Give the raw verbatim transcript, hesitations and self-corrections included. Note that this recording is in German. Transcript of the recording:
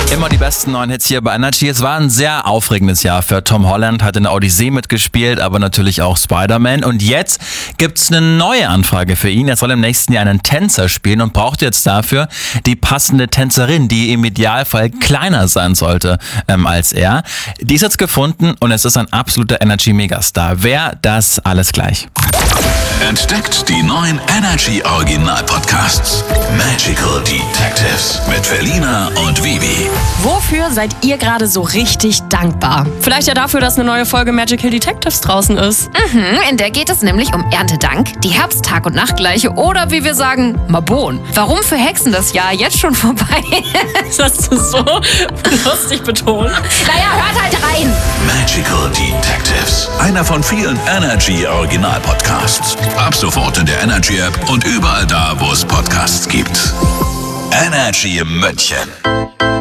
Immer die besten neuen Hits hier bei Energy. Es war ein sehr aufregendes Jahr für Tom Holland, hat in der Odyssee mitgespielt, aber natürlich auch Spider-Man. Und jetzt gibt's eine neue Anfrage für ihn. Er soll im nächsten Jahr einen Tänzer spielen und braucht jetzt dafür die passende Tänzerin, die im Idealfall kleiner sein sollte ähm, als er. Die ist jetzt gefunden und es ist ein absoluter Energy-Megastar. Wer, das alles gleich. Entdeckt die neuen Energy Original Podcasts. Magical Detectives mit Felina und Vivi. Wofür seid ihr gerade so richtig dankbar? Vielleicht ja dafür, dass eine neue Folge Magical Detectives draußen ist. Mhm, in der geht es nämlich um Erntedank, die Herbst-Tag- und Nachtgleiche oder wie wir sagen, Mabon. Warum für Hexen das Jahr jetzt schon vorbei ist? Das hast du so lustig betont. Naja, hört halt rein. Magical Detectives. Einer von vielen Energy Original Podcasts. Ab sofort in der Energy App und überall da, wo es Podcasts gibt. Energy München.